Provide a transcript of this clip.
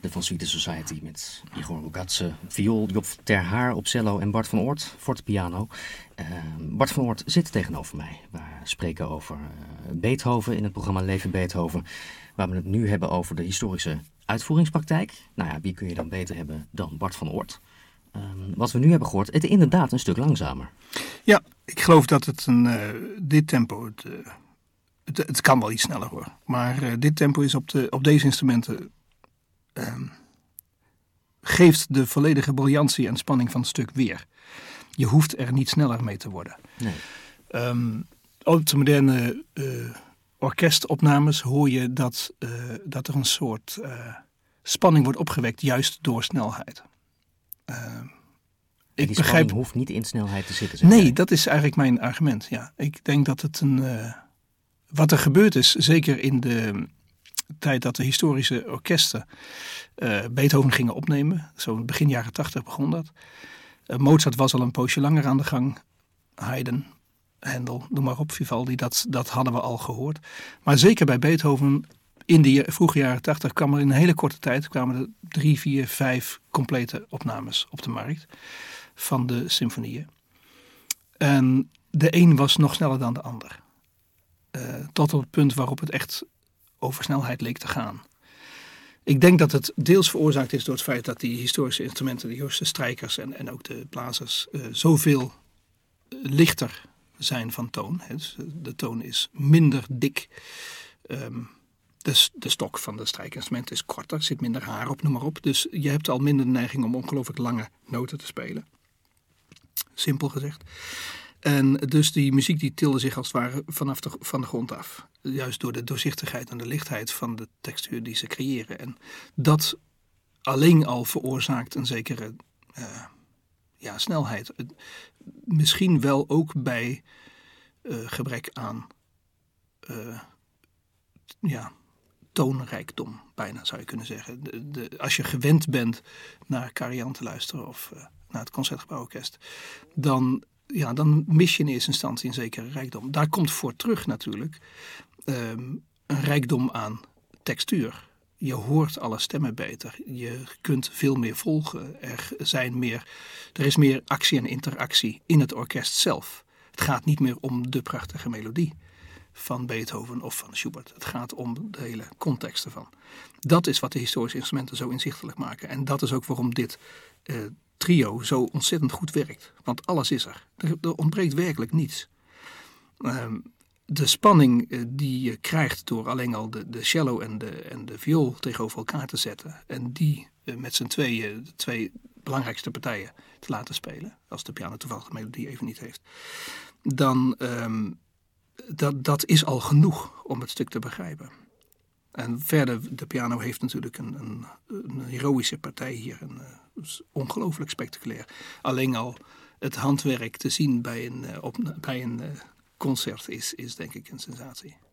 De Van Sweeten Society met Igor Rugatse, viool, Job ter Haar op cello en Bart van Oort, fortepiano. Bart van Oort zit tegenover mij. We spreken over Beethoven in het programma Leven Beethoven, waar we het nu hebben over de historische uitvoeringspraktijk. Nou ja, wie kun je dan beter hebben dan Bart van Oort? Wat we nu hebben gehoord, het is inderdaad een stuk langzamer. Ja, ik geloof dat het dit tempo, het kan wel iets sneller hoor. Maar dit tempo is op deze instrumenten, geeft de volledige briljantie en spanning van het stuk weer. Je hoeft er niet sneller mee te worden. Nee. Op de moderne orkestopnames hoor je dat er een soort spanning wordt opgewekt juist door snelheid. Die spanning hoeft niet in snelheid te zitten. Zeg nee, dat is eigenlijk mijn argument. Ja. Ik denk dat het wat er gebeurd is, zeker in de tijd dat de historische orkesten Beethoven gingen opnemen. Zo begin jaren 80 begon dat. Mozart was al een poosje langer aan de gang. Haydn, Handel, noem maar op, Vivaldi, dat hadden we al gehoord. Maar zeker bij Beethoven, in de vroege jaren 80 kwam er in een hele korte tijd, kwamen er 3, 4, 5 complete opnames op de markt van de symfonieën. En de een was nog sneller dan de ander. Tot op het punt waarop het echt over snelheid leek te gaan. Ik denk dat het deels veroorzaakt is door het feit dat die historische instrumenten, de historische strijkers en ook de blazers, zoveel lichter zijn van toon. Dus de toon is minder dik. De stok van de strijkinstrument is korter, zit minder haar op, noem maar op. Dus je hebt al minder de neiging om ongelooflijk lange noten te spelen. Simpel gezegd. En dus die muziek die tilde zich als het ware van de grond af. Juist door de doorzichtigheid en de lichtheid van de textuur die ze creëren. En dat alleen al veroorzaakt een zekere snelheid. Misschien wel ook bij gebrek aan toonrijkdom, bijna zou je kunnen zeggen. Als je gewend bent naar Karajan te luisteren of naar het Concertgebouworkest, dan mis je in eerste instantie een zekere rijkdom. Daar komt voor terug natuurlijk een rijkdom aan textuur. Je hoort alle stemmen beter. Je kunt veel meer volgen. Er is meer actie en interactie in het orkest zelf. Het gaat niet meer om de prachtige melodie van Beethoven of van Schubert. Het gaat om de hele context ervan. Dat is wat de historische instrumenten zo inzichtelijk maken. En dat is ook waarom dit trio zo ontzettend goed werkt. Want alles is er. Er ontbreekt werkelijk niets. De spanning die je krijgt door alleen al de cello en de viool tegenover elkaar te zetten. En die met z'n tweeën, de twee belangrijkste partijen, te laten spelen. Als de piano toevallig de melodie even niet heeft. Dan dat is al genoeg om het stuk te begrijpen. En verder, de piano heeft natuurlijk een heroïsche partij hier. Ongelooflijk spectaculair. Alleen al het handwerk te zien bij een concert is denk ik een sensatie.